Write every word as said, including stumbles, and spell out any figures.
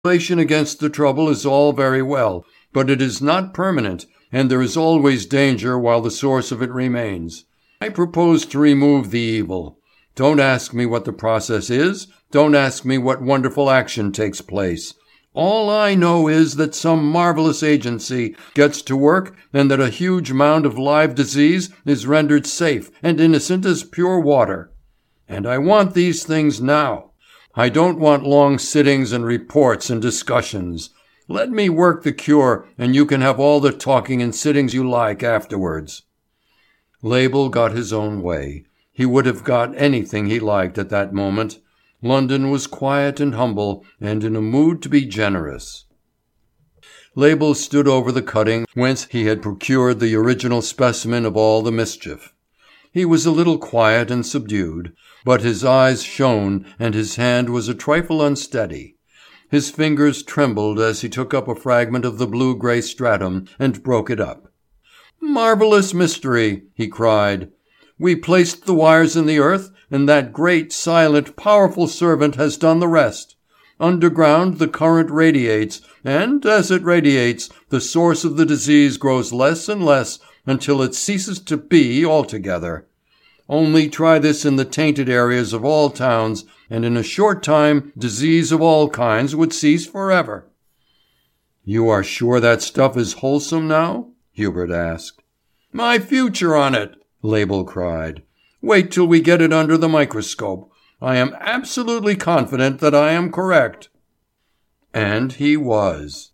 Inoculation against the trouble is all very well, but it is not permanent, and there is always danger while the source of it remains. I propose to remove the evil. Don't ask me what the process is. Don't ask me what wonderful action takes place. All I know is that some marvelous agency gets to work and that a huge mound of live disease is rendered safe and innocent as pure water. And I want these things now. I don't want long sittings and reports and discussions. Let me work the cure and you can have all the talking and sittings you like afterwards." Label got his own way. He would have got anything he liked at that moment. London was quiet and humble and in a mood to be generous. Label stood over the cutting whence he had procured the original specimen of all the mischief. He was a little quiet and subdued, but his eyes shone and his hand was a trifle unsteady. His fingers trembled as he took up a fragment of the blue-grey stratum and broke it up. "Marvellous mystery!" he cried. "We placed the wires in the earth, and that great, silent, powerful servant has done the rest. Underground the current radiates, and as it radiates, the source of the disease grows less and less until it ceases to be altogether. Only try this in the tainted areas of all towns, and in a short time disease of all kinds would cease forever." "You are sure that stuff is wholesome now?" Hubert asked. "My future on it!" Label cried. "Wait till we get it under the microscope. I am absolutely confident that I am correct." And he was.